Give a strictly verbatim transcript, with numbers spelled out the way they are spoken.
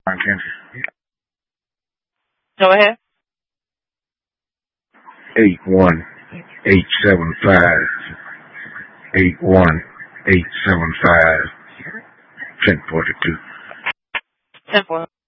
Go ahead. Eight one eight seven five eight one eight seven five ten forty two. Ten forty.